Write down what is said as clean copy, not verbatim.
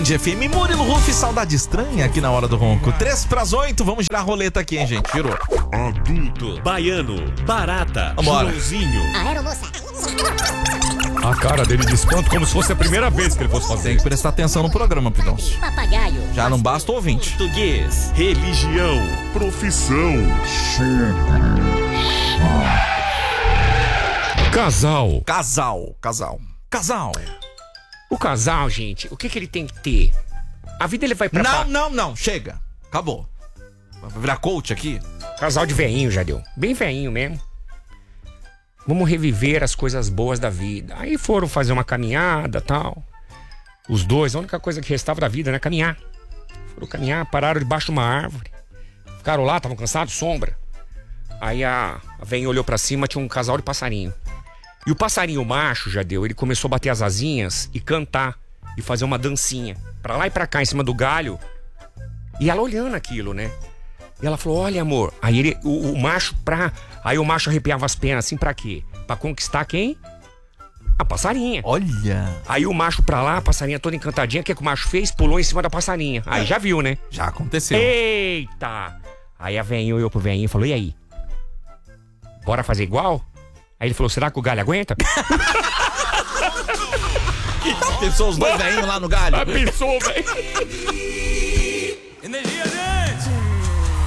Band FM, Murilo Ruff, Saudade Estranha aqui na Hora do Ronco. 7:03, vamos girar a roleta aqui, hein, gente? Girou. Adulto, baiano, barata, Vambora. Joãozinho. Aeromoça. A cara dele de espanto, como se fosse a primeira vez que ele fosse fazer. Tem que prestar atenção no programa, Pidoncio. Papagaio. Já não basta o ouvinte. Português, religião, profissão. Casal. Casal. O casal, gente, o que ele tem que ter? A vida ele vai pra... Não, chega. Acabou. Vai virar coach aqui? Casal de veinho, já deu. Bem veinho mesmo. Vamos reviver as coisas boas da vida. Aí foram fazer uma caminhada, tal. Os dois, a única coisa que restava da vida, né? Caminhar. Foram caminhar, pararam debaixo de uma árvore. Ficaram lá, estavam cansados, sombra. Aí a veinha olhou pra cima, tinha um casal de passarinho. E o passarinho macho, já deu, ele começou a bater as asinhas e cantar. E fazer uma dancinha. Pra lá e pra cá, em cima do galho. E ela olhando aquilo, né? E ela falou, olha, amor. Aí ele, o macho Aí o macho arrepiava as penas, assim, pra quê? Pra conquistar quem? A passarinha. Olha. Aí o macho pra lá, a passarinha toda encantadinha, o que o macho fez? Pulou em cima da passarinha. Aí já viu, né? Já aconteceu. Eita! Aí a veinha olhou pro veinho e falou, e aí? Bora fazer igual? Aí ele falou, será que o galho aguenta? Pensou os dois velhinhos lá no galho? Pensou, velho.